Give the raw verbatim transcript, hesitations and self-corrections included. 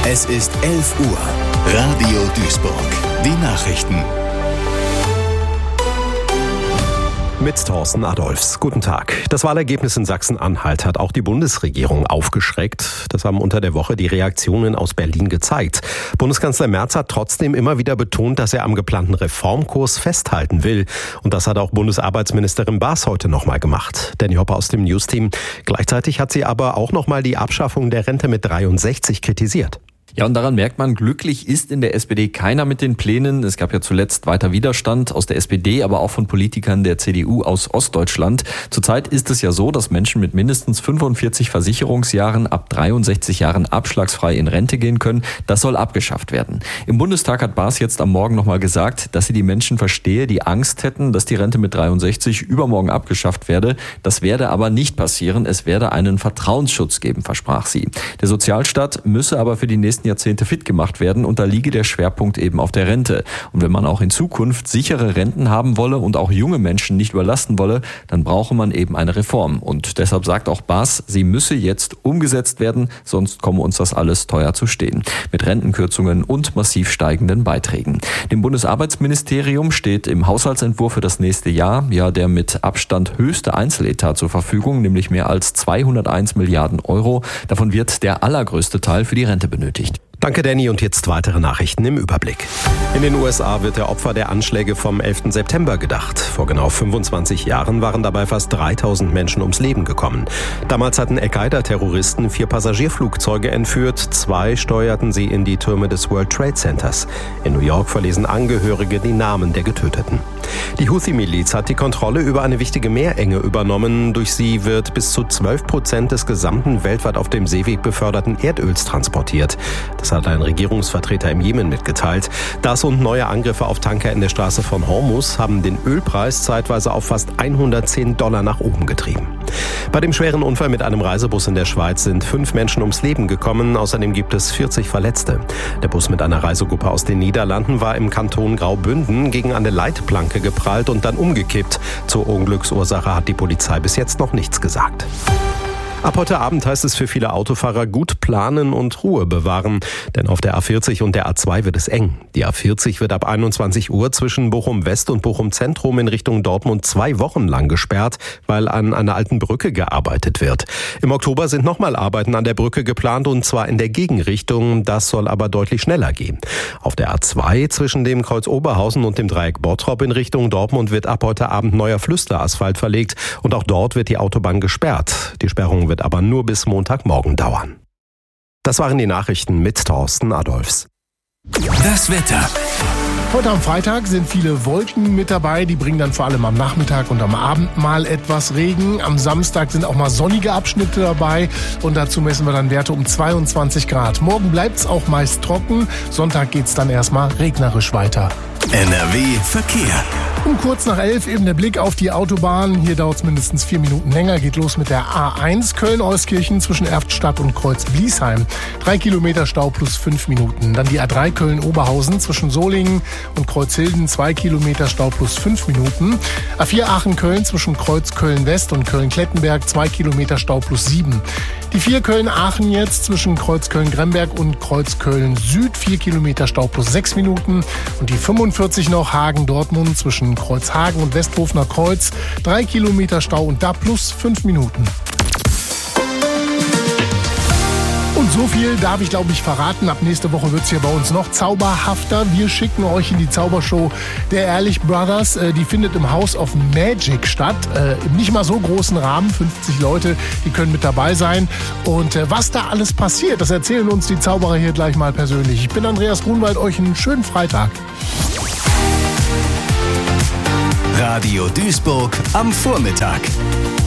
Es ist elf Uhr. Radio Duisburg. Die Nachrichten. Mit Thorsten Adolfs. Guten Tag. Das Wahlergebnis in Sachsen-Anhalt hat auch die Bundesregierung aufgeschreckt. Das haben unter der Woche die Reaktionen aus Berlin gezeigt. Bundeskanzler Merz hat trotzdem immer wieder betont, dass er am geplanten Reformkurs festhalten will. Und das hat auch Bundesarbeitsministerin Baas heute nochmal gemacht. Danny Hopper aus dem News-Team. Gleichzeitig hat sie aber auch nochmal die Abschaffung der Rente mit dreiundsechzig kritisiert. Ja, und daran merkt man, glücklich ist in der S P D keiner mit den Plänen. Es gab ja zuletzt weiter Widerstand aus der S P D, aber auch von Politikern der C D U aus Ostdeutschland. Zurzeit ist es ja so, dass Menschen mit mindestens fünfundvierzig Versicherungsjahren ab dreiundsechzig Jahren abschlagsfrei in Rente gehen können. Das soll abgeschafft werden. Im Bundestag hat Baas jetzt am Morgen nochmal gesagt, dass sie die Menschen verstehe, die Angst hätten, dass die Rente mit dreiundsechzig übermorgen abgeschafft werde. Das werde aber nicht passieren. Es werde einen Vertrauensschutz geben, versprach sie. Der Sozialstaat müsse aber für die nächsten Jahrzehnte fit gemacht werden und da liege der Schwerpunkt eben auf der Rente. Und wenn man auch in Zukunft sichere Renten haben wolle und auch junge Menschen nicht überlasten wolle, dann brauche man eben eine Reform. Und deshalb sagt auch Baas, sie müsse jetzt umgesetzt werden, sonst komme uns das alles teuer zu stehen. Mit Rentenkürzungen und massiv steigenden Beiträgen. Dem Bundesarbeitsministerium steht im Haushaltsentwurf für das nächste Jahr ja der mit Abstand höchste Einzeletat zur Verfügung, nämlich mehr als zweihunderteins Milliarden Euro. Davon wird der allergrößte Teil für die Rente benötigt. Danke, Danny. Und jetzt weitere Nachrichten im Überblick. In den U S A wird der Opfer der Anschläge vom elften September gedacht. Vor genau fünfundzwanzig Jahren waren dabei fast dreitausend Menschen ums Leben gekommen. Damals hatten Al-Qaida-Terroristen vier Passagierflugzeuge entführt. Zwei steuerten sie in die Türme des World Trade Centers. In New York verlesen Angehörige die Namen der Getöteten. Die Houthi-Miliz hat die Kontrolle über eine wichtige Meerenge übernommen. Durch sie wird bis zu zwölf Prozent des gesamten weltweit auf dem Seeweg beförderten Erdöls transportiert. Das hat ein Regierungsvertreter im Jemen mitgeteilt. Das und neue Angriffe auf Tanker in der Straße von Hormuz haben den Ölpreis zeitweise auf fast hundertzehn Dollar nach oben getrieben. Bei dem schweren Unfall mit einem Reisebus in der Schweiz sind fünf Menschen ums Leben gekommen. Außerdem gibt es vierzig Verletzte. Der Bus mit einer Reisegruppe aus den Niederlanden war im Kanton Graubünden gegen eine Leitplanke geprallt und dann umgekippt. Zur Unglücksursache hat die Polizei bis jetzt noch nichts gesagt. Ab heute Abend heißt es für viele Autofahrer gut planen und Ruhe bewahren. Denn auf der A vierzig und der A zwei wird es eng. Die A vierzig wird ab einundzwanzig Uhr zwischen Bochum West und Bochum Zentrum in Richtung Dortmund zwei Wochen lang gesperrt, weil an einer alten Brücke gearbeitet wird. Im Oktober sind nochmal Arbeiten an der Brücke geplant und zwar in der Gegenrichtung. Das soll aber deutlich schneller gehen. Auf der A zwei zwischen dem Kreuz Oberhausen und dem Dreieck Bottrop in Richtung Dortmund wird ab heute Abend neuer Flüsterasphalt verlegt und auch dort wird die Autobahn gesperrt. Die Sperrung wird aber nur bis Montagmorgen dauern. Das waren die Nachrichten mit Thorsten Adolfs. Das Wetter. Heute am Freitag sind viele Wolken mit dabei, die bringen dann vor allem am Nachmittag und am Abend mal etwas Regen. Am Samstag sind auch mal sonnige Abschnitte dabei und dazu messen wir dann Werte um zweiundzwanzig Grad. Morgen bleibt es auch meist trocken, Sonntag geht es dann erstmal regnerisch weiter. N R W Verkehr. Um kurz nach elf eben der Blick auf die Autobahn. Hier dauert es mindestens vier Minuten länger. Geht los mit der A eins Köln-Euskirchen zwischen Erftstadt und Kreuz-Bliesheim. Drei Kilometer Stau plus fünf Minuten. Dann die A drei Köln-Oberhausen zwischen Solingen und Kreuzhilden. Zwei Kilometer Stau plus fünf Minuten. A vier Aachen-Köln zwischen Kreuz-Köln-West und Köln-Klettenberg. Zwei Kilometer Stau plus sieben. Die vier Köln-Aachen jetzt zwischen Kreuz-Köln-Gremberg und Kreuz-Köln-Süd. Vier Kilometer Stau plus sechs Minuten. Und die fünfundvierzig noch Hagen-Dortmund zwischen Kreuzhagen und Westhofener Kreuz. Drei Kilometer Stau und da plus fünf Minuten. Und so viel darf ich, glaube ich, verraten. Ab nächste Woche wird es hier bei uns noch zauberhafter. Wir schicken euch in die Zaubershow der Ehrlich Brothers. Die findet im House of Magic statt. Im nicht mal so großen Rahmen. fünfzig Leute, die können mit dabei sein. Und was da alles passiert, das erzählen uns die Zauberer hier gleich mal persönlich. Ich bin Andreas Grunwald. Euch einen schönen Freitag. Radio Duisburg am Vormittag.